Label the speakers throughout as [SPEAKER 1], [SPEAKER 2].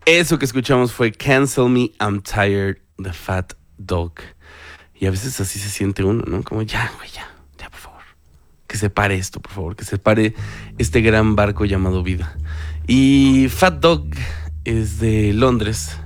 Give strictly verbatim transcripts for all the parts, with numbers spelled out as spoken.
[SPEAKER 1] Eso que escuchamos fue Cancel Me, I'm Tired, The Fat Dog. Y a veces así se siente uno, ¿no? Como ya, güey, ya, ya, por favor. Que se pare esto, por favor. Que se pare este gran barco llamado vida. Y Fat Dog es de Londres.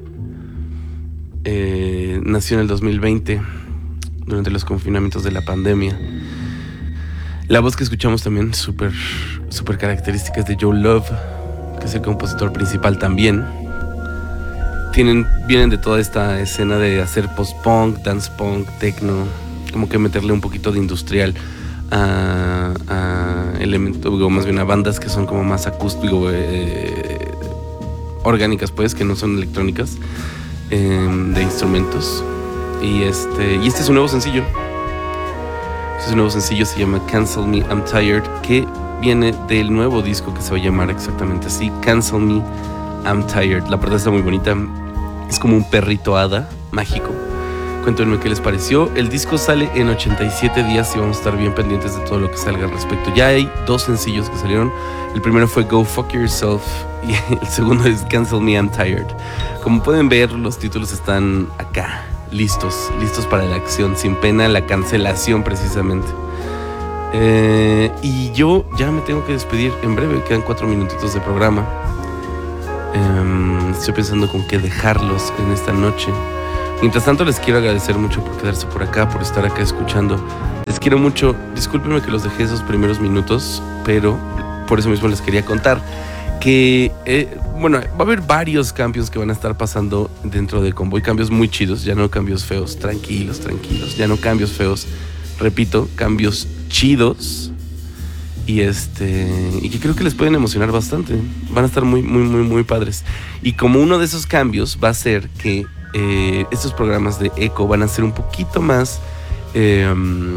[SPEAKER 1] Eh, nació en el dos mil veinte, durante los confinamientos de la pandemia. La voz que escuchamos también, súper, súper característica, es de Joe Love, que es el compositor principal también. Tienen, vienen de toda esta escena de hacer post-punk, dance-punk, techno, como que meterle un poquito de industrial a, a elementos, o más bien a bandas que son como más acústicos, eh, orgánicas pues, que no son electrónicas, eh, de instrumentos. Y este, y este es un nuevo sencillo. Este es un nuevo sencillo, se llama Cancel Me, I'm Tired, que viene del nuevo disco que se va a llamar exactamente así, Cancel Me, I'm Tired. La portada está muy bonita, es como un perrito hada mágico. Cuéntenme qué les pareció. El disco sale en ochenta y siete días y vamos a estar bien pendientes de todo lo que salga al respecto. Ya hay dos sencillos que salieron. El primero fue Go Fuck Yourself y el segundo es Cancel Me, I'm Tired. Como pueden ver, los títulos están acá, listos, listos para la acción, sin pena, la cancelación precisamente. Eh, y yo ya me tengo que despedir en breve, quedan cuatro minutitos de programa. Eh, estoy pensando con qué dejarlos en esta noche. Mientras tanto, les quiero agradecer mucho por quedarse por acá, por estar acá escuchando. Les quiero mucho. Discúlpenme que los dejé esos primeros minutos, pero por eso mismo les quería contar que, eh, bueno, va a haber varios cambios que van a estar pasando dentro de Convoy. Cambios muy chidos, ya no cambios feos. Tranquilos, tranquilos. Ya no cambios feos. Repito, cambios chidos. Y este y que creo que les pueden emocionar bastante. Van a estar muy, muy, muy, muy padres. Y como uno de esos cambios va a ser que Eh, estos programas de eco van a ser un poquito más eh,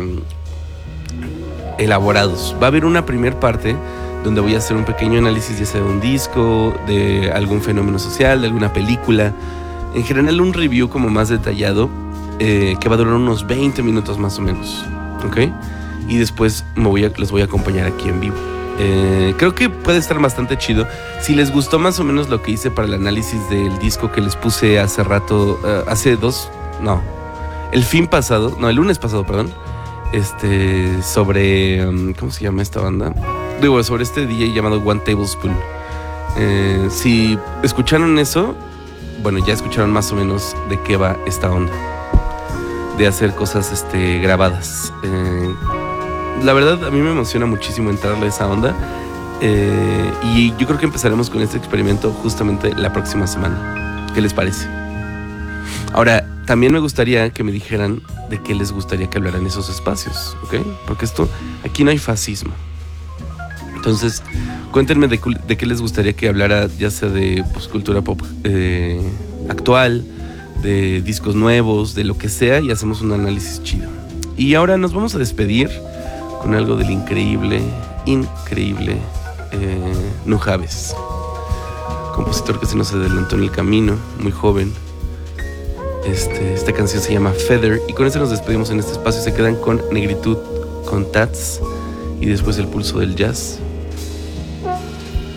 [SPEAKER 1] elaborados. Va a haber una primer parte donde voy a hacer un pequeño análisis, ya sea de un disco, de algún fenómeno social, de alguna película, en general un review como más detallado, eh, que va a durar unos veinte minutos más o menos, ¿ok? Y después me voy a, les voy a acompañar aquí en vivo. Eh, creo que puede estar bastante chido. Si les gustó más o menos lo que hice para el análisis del disco que les puse hace rato, uh, hace dos, no, el fin pasado, no, el lunes pasado, perdón, este, sobre, um, ¿cómo se llama esta banda? Digo, sobre este D J llamado One Tablespoon. Eh, si escucharon eso, bueno, ya escucharon más o menos de qué va esta onda, de hacer cosas, este, grabadas. Eh, La verdad, a mí me emociona muchísimo entrarle a esa onda. Eh, y yo creo que empezaremos con este experimento justamente la próxima semana. ¿Qué les parece? Ahora, también me gustaría que me dijeran de qué les gustaría que hablaran esos espacios, ¿ok? Porque esto, aquí no hay fascismo. Entonces, cuéntenme de, de qué les gustaría que hablara, ya sea de pues, cultura pop eh, actual, de discos nuevos, de lo que sea, y hacemos un análisis chido. Y ahora nos vamos a despedir con algo del increíble, increíble eh, Nujaves, compositor que se nos adelantó en el camino, muy joven. Este, esta canción se llama Feather y con eso nos despedimos en este espacio. Se quedan con Negritud, con Tats y después el pulso del jazz.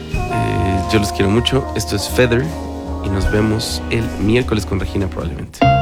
[SPEAKER 1] Eh, yo los quiero mucho. Esto es Feather y nos vemos el miércoles con Regina probablemente.